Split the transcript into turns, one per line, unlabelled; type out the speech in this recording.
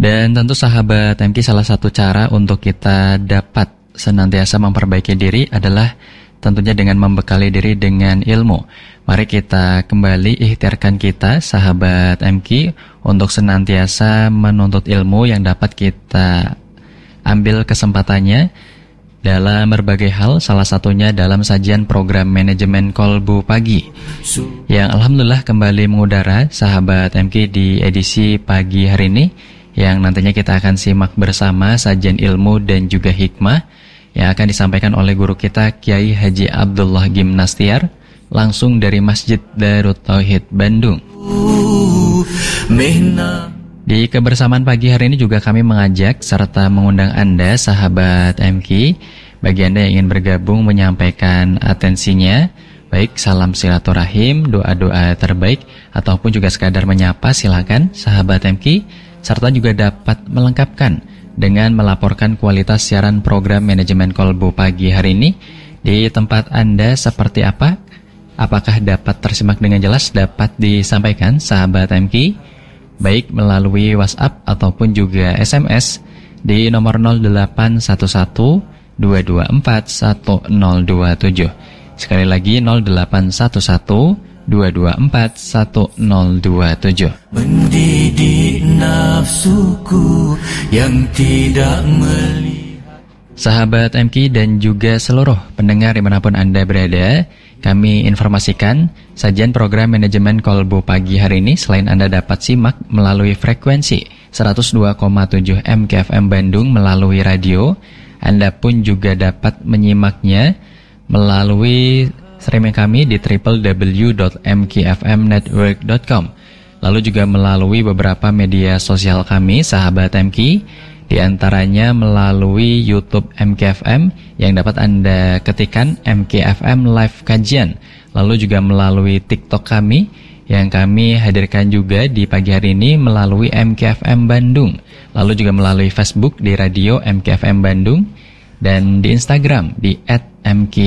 Dan tentu sahabat MK, salah satu cara untuk kita dapat senantiasa memperbaiki diri adalah tentunya dengan membekali diri dengan ilmu. Mari kita kembali ikhtiarkan kita sahabat MK untuk senantiasa menuntut ilmu yang dapat kita ambil kesempatannya dalam berbagai hal, salah satunya dalam sajian program manajemen Kolbu Pagi yang alhamdulillah kembali mengudara sahabat MK di edisi pagi hari ini, yang nantinya kita akan simak bersama sajian ilmu dan juga hikmah yang akan disampaikan oleh guru kita Kiai Haji Abdullah Gimnastiar langsung dari Masjid Darut Tauhid Bandung. Di kebersamaan pagi hari ini juga kami mengajak serta mengundang Anda sahabat MK, bagi Anda yang ingin bergabung menyampaikan atensinya, baik salam silaturahim, doa-doa terbaik, ataupun juga sekadar menyapa, silakan sahabat MK, serta juga dapat melengkapkan dengan melaporkan kualitas siaran program manajemen Kolbu pagi hari ini di tempat Anda seperti apa, apakah dapat tersimak dengan jelas, dapat disampaikan sahabat MK, baik melalui WhatsApp ataupun juga SMS di nomor 0811-224-1027. Sekali lagi 0811-224-1027.
Mendidik nafsuku yang tidak melihat.
Sahabat MK dan juga seluruh pendengar dimanapun Anda berada, kami informasikan sajian program manajemen Kolbu pagi hari ini selain Anda dapat simak melalui frekuensi 102,7 MKFM Bandung melalui radio, Anda pun juga dapat menyimaknya melalui streaming kami di www.mkfmnetwork.com. Lalu juga melalui beberapa media sosial kami sahabat MK, di antaranya melalui YouTube MKFM yang dapat Anda ketikkan MKFM Live Kajian. Lalu juga melalui TikTok kami yang kami hadirkan juga di pagi hari ini melalui MKFM Bandung. Lalu juga melalui Facebook di Radio MKFM Bandung dan di Instagram di @mk